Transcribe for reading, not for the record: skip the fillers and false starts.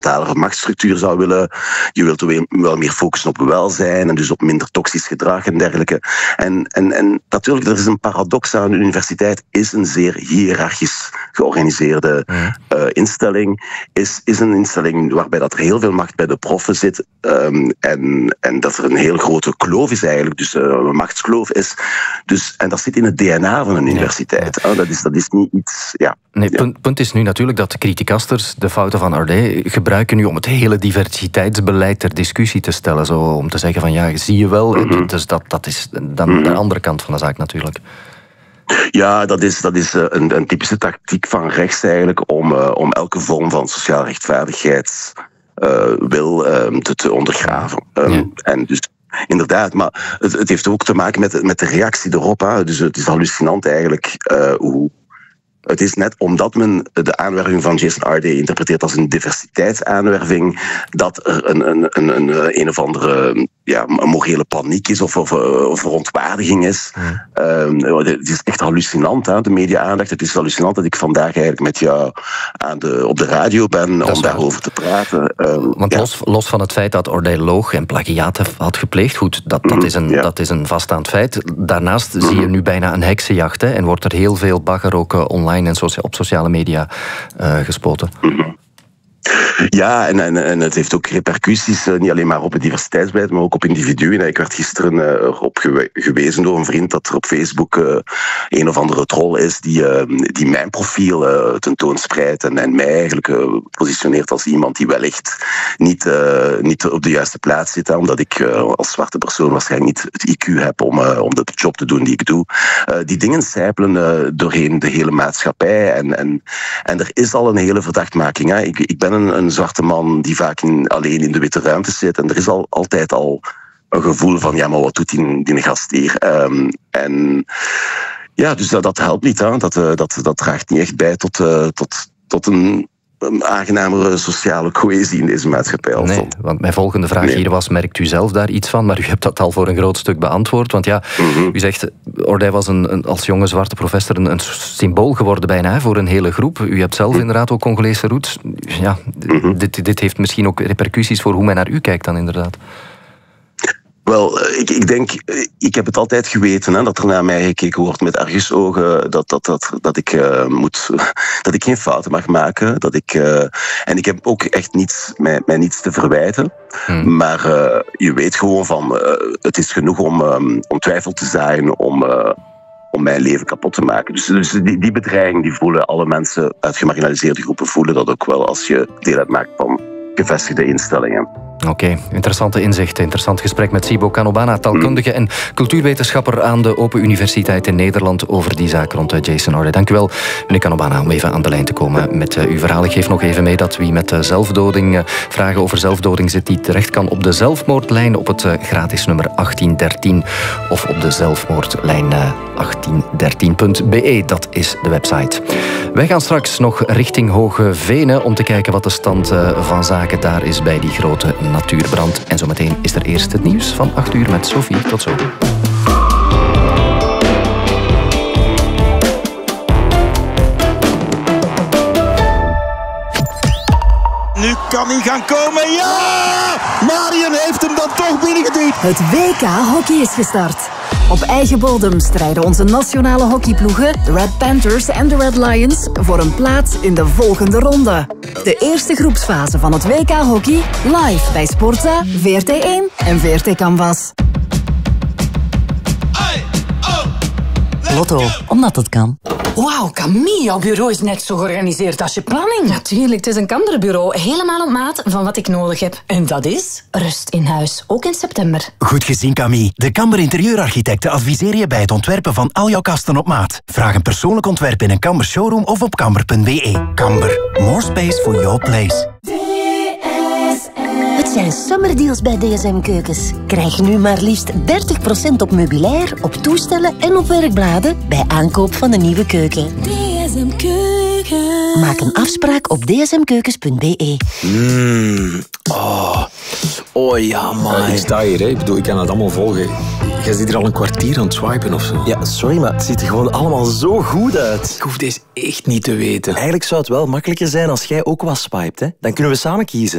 talere machtsstructuur zou willen. Je wilt wel meer focussen op welzijn en dus op minder toxisch gedrag en dergelijke. En natuurlijk, er is een paradox aan. De universiteit is een zeer hiërarchisch georganiseerde instelling. Is een instelling waarbij dat er heel veel macht bij de proffen zit en dat er een heel grote kloof is eigenlijk, dus een machtskloof is. Dus, en dat zit in het DNA van een universiteit. Ja. Dat is niet iets... Ja. Nee, punt is nu natuurlijk dat de criticasters de fouten van Ardei gebruiken nu om het hele diversiteitsbeleid ter discussie te stellen. Zo, om te zeggen van ja, zie je wel. Dus dat is dan de andere kant van de zaak natuurlijk. Ja, dat is een typische tactiek van rechts eigenlijk om elke vorm van sociaal rechtvaardigheid te ondergraven. En dus inderdaad, maar het heeft ook te maken met de reactie erop. Hè. Dus het is hallucinant eigenlijk hoe... Het is net omdat men de aanwerving van Jason Ardei interpreteert als een diversiteitsaanwerving, dat er een of andere morele paniek is of verontwaardiging is. Het is echt hallucinant, hè, de media-aandacht. Het is hallucinant dat ik vandaag eigenlijk met jou op de radio ben om daarover te praten. Want los van het feit dat Ardei loog en plagiaat had gepleegd, goed, dat is een vaststaand feit. Daarnaast zie je nu bijna een heksenjacht, hè, en wordt er heel veel bagger ook online en op sociale media gespoten. Ja, en het heeft ook repercussies, niet alleen maar op het diversiteitsbeleid, maar ook op individuen. Ik werd gisteren erop gewezen door een vriend dat er op Facebook een of andere troll is die mijn profiel tentoonspreidt en mij eigenlijk positioneert als iemand die wellicht niet op de juiste plaats zit, omdat ik als zwarte persoon waarschijnlijk niet het IQ heb om de job te doen die ik doe. Die dingen sijpelen doorheen de hele maatschappij en er is al een hele verdachtmaking. Hè. Ik ben een zwarte man die vaak alleen in de witte ruimte zit. En er is altijd al een gevoel van, ja, maar wat doet die gast hier? En ja, dus dat helpt niet. Hè. Dat draagt niet echt bij tot een aangenamere sociale cohesie in deze maatschappij. Nee, want mijn volgende vraag hier was, merkt u zelf daar iets van? Maar u hebt dat al voor een groot stuk beantwoord. Want ja, u zegt, Ardei was als jonge zwarte professor een symbool geworden bijna voor een hele groep. U hebt zelf inderdaad ook Congolese roots. Ja, dit heeft misschien ook repercussies voor hoe men naar u kijkt dan inderdaad. Wel, ik denk, ik heb het altijd geweten, hè, dat er naar mij gekeken wordt met argusogen, dat ik geen fouten mag maken, en ik heb ook echt mij niets te verwijten, maar je weet gewoon van, het is genoeg om twijfel te zaaien, om mijn leven kapot te maken. Dus die bedreiging die voelen alle mensen uit gemarginaliseerde groepen, voelen dat ook wel als je deel uitmaakt van gevestigde instellingen. Oké, interessante inzichten. Interessant gesprek met Sibo Kanobana, taalkundige en cultuurwetenschapper aan de Open Universiteit in Nederland over die zaak rond Jason Ardei. Dank u wel, meneer Kanobana, om even aan de lijn te komen met uw verhaal. Ik geef nog even mee dat wie met zelfdoding, vragen over zelfdoding zit, die terecht kan op de zelfmoordlijn op het gratis nummer 1813 of op de zelfmoordlijn 1813.be. Dat is de website. Wij gaan straks nog richting Hoge Venen om te kijken wat de stand van zaken daar is bij die grote natuurbrand. En zometeen is er eerst het nieuws van 8 uur met Sophie. Tot zo. Nu kan hij gaan komen. Ja! Marion heeft hem dan toch binnengediend. Het WK Hockey is gestart. Op eigen bodem strijden onze nationale hockeyploegen, de Red Panthers en de Red Lions, voor een plaats in de volgende ronde. De eerste groepsfase van het WK Hockey, live bij Sportza, VRT1 en VRT Canvas. Lotto, omdat het kan. Wauw, Camille, jouw bureau is net zo georganiseerd als je planning. Natuurlijk, het is een Kamderbureau. Helemaal op maat van wat ik nodig heb. En dat is? Rust in huis, ook in september. Goed gezien, Camille. De Kamber interieurarchitecten adviseren je bij het ontwerpen van al jouw kasten op maat. Vraag een persoonlijk ontwerp in een Kamber showroom of op kamber.be. Kamber, more space for your place. Het zijn summerdeals bij DSM Keukens. Krijg nu maar liefst 30% op meubilair, op toestellen en op werkbladen bij aankoop van een nieuwe keuken. DSM Keukens. Maak een afspraak op dsmkeukens.be. Oh ja, man. Ik sta hier, hè. Ik kan het allemaal volgen. Jij zit hier al een kwartier aan het swipen of zo. Ja, sorry, maar het ziet er gewoon allemaal zo goed uit. Ik hoef deze echt niet te weten. Eigenlijk zou het wel makkelijker zijn als jij ook wat swipet, hè. Dan kunnen we samen kiezen.